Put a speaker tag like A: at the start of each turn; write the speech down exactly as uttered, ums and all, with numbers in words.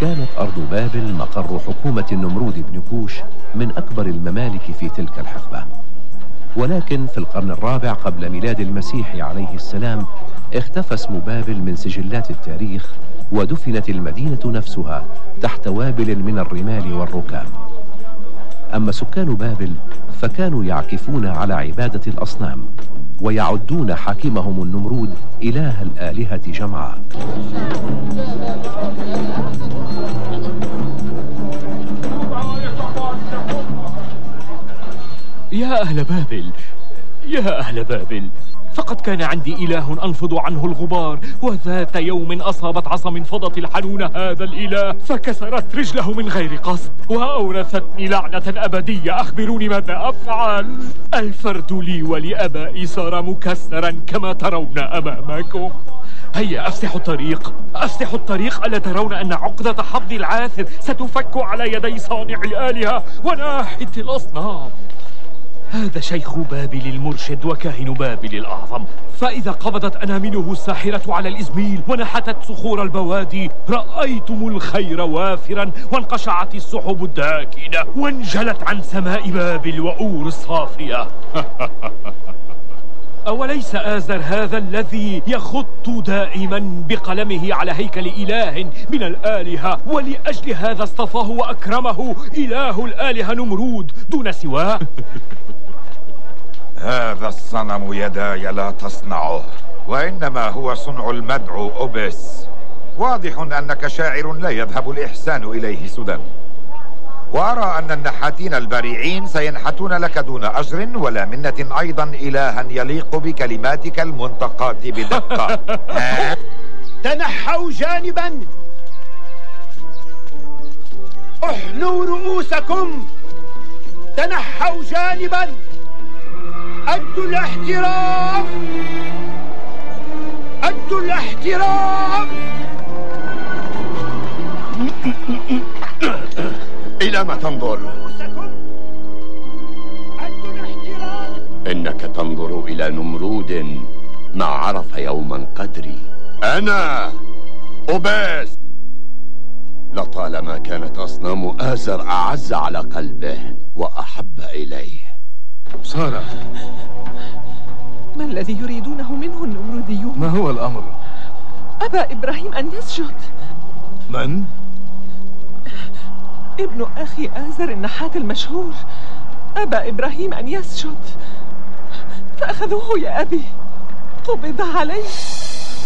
A: كانت أرض بابل مقر حكومة النمرود بن كوش من أكبر الممالك في تلك الحقبة. ولكن في القرن الرابع قبل ميلاد المسيح عليه السلام اختفى اسم بابل من سجلات التاريخ، ودفنت المدينة نفسها تحت وابل من الرمال والركام. أما سكان بابل فكانوا يعكفون على عبادة الأصنام، ويعدون حاكمهم النمرود إله الآلهة جمعاء.
B: يا أهل بابل، يا أهل بابل، فقد كان عندي إله أنفض عنه الغبار، وذات يوم أصابت عصا من فضة الحنون هذا الإله فكسرت رجله من غير قصد، وأورثتني لعنة أبدية. أخبروني ماذا أفعل؟ الفرد لي ولأبائي صار مكسرا كما ترون أمامكم. هيا أفسحوا الطريق، أفسحوا الطريق. ألا ترون أن عقدة حظي العاثر ستفك على يدي صانع الآلهة وناحت الأصنام؟ هذا شيخ بابل المرشد وكاهن بابل الأعظم، فإذا قبضت أنامله الساحرة على الإزميل ونحتت صخور البوادي رأيتم الخير وافرا، وانقشعت السحب الداكنة، وانجلت عن سماء بابل وأور الصافية. أوليس آزر هذا الذي يخط دائما بقلمه على هيكل إله من الآلهة، ولأجل هذا اصطفاه وأكرمه إله الآلهة نمرود دون سواه؟
C: هذا الصنم يداي لا تصنعه، وإنما هو صنع المدعو أوبس. واضح أنك شاعر لا يذهب الإحسان إليه سدى، وأرى أن النحاتين البريعين سينحتون لك دون أجر ولا منة أيضا إلها يليق بكلماتك المنتقاة بدقة.
D: تنحوا جانبا، احنوا رؤوسكم، تنحوا جانبا، أدوا الاحترام، أدوا الاحترام.
E: إلى ما تنظر؟ إنك تنظر إلى نمرود ما عرف يوما قدري. أنا أوبس. لطالما كانت أصنام آزر أعز على قلبه وأحب إليه.
F: سارة،
G: ما الذي يريدونه منه النمروديون؟
F: ما هو الأمر؟
G: أبى إبراهيم أن يسجد.
F: من؟
G: ابن أخي آزر النحات المشهور. أبى إبراهيم أن يسجد فأخذوه يا أبي، قبض عليه.